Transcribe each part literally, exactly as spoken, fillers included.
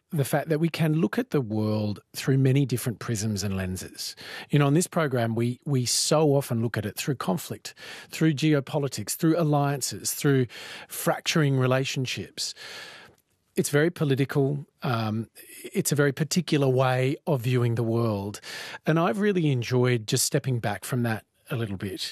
the fact that we can look at the world through many different prisms and lenses. You know, on this program, we we so often look at it through conflict, through geopolitics, through alliances, through fracturing relationships. It's very political. Um, it's a very particular way of viewing the world. And I've really enjoyed just stepping back from that a little bit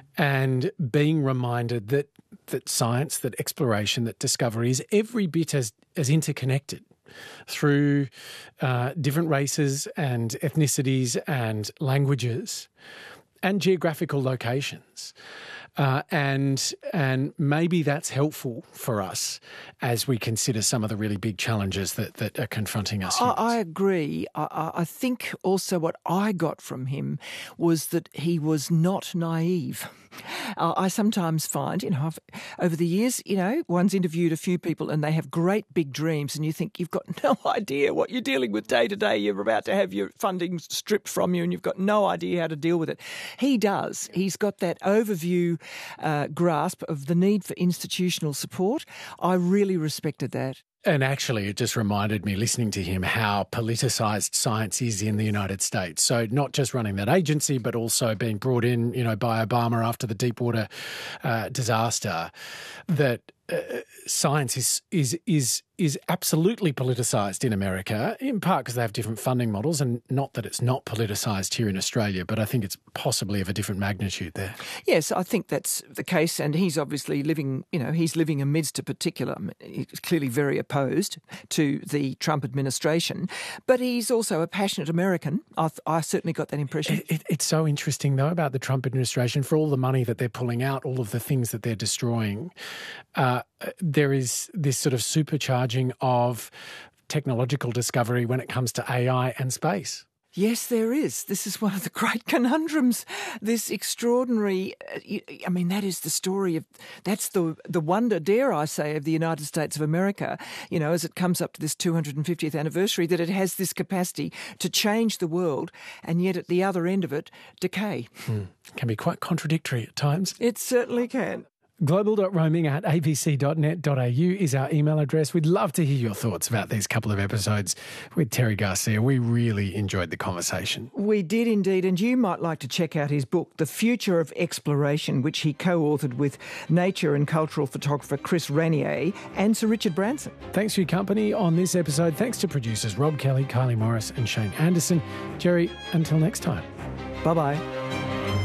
and being reminded that that science, that exploration, that discovery is every bit as, as interconnected through uh, different races and ethnicities and languages and geographical locations. Uh, and and maybe that's helpful for us as we consider some of the really big challenges that, that are confronting us. I, I agree. I, I think also what I got from him was that he was not naive. Uh, I sometimes find, you know, I've, over the years, you know, one's interviewed a few people and they have great big dreams and you think you've got no idea what you're dealing with day to day. You're about to have your funding stripped from you and you've got no idea how to deal with it. He does. He's got that overview uh, grasp of the need for institutional support. I really respected that. And actually, it just reminded me, listening to him, how politicised science is in the United States. So not just running that agency, but also being brought in, you know, by Obama after the Deepwater uh, disaster, that uh, science is is is is absolutely politicised in America, in part because they have different funding models, and not that it's not politicised here in Australia, but I think it's possibly of a different magnitude there. Yes, I think that's the case, and he's obviously living, you know, he's living amidst a particular, he's clearly very opposed to the Trump administration, but he's also a passionate American. I, I certainly got that impression. It, it, it's so interesting, though, about the Trump administration, for all the money that they're pulling out, all of the things that they're destroying, uh, there is this sort of supercharging of technological discovery when it comes to A I and space. Yes, there is. This is one of the great conundrums. This extraordinary, I mean, that is the story of, that's the the wonder, dare I say, of the United States of America, you know, as it comes up to this two hundred fiftieth anniversary, that it has this capacity to change the world and yet at the other end of it, decay. Hmm. Can be quite contradictory at times. It certainly can. global dot roaming at a b c dot net dot a u is our email address. We'd love to hear your thoughts about these couple of episodes with Terry Garcia. We really enjoyed the conversation. We did indeed, and you might like to check out his book, The Future of Exploration, which he co-authored with nature and cultural photographer Chris Ranier and Sir Richard Branson. Thanks for your company on this episode. Thanks to producers Rob Kelly, Kylie Morris and Shane Anderson. Jerry, until next time. Bye-bye.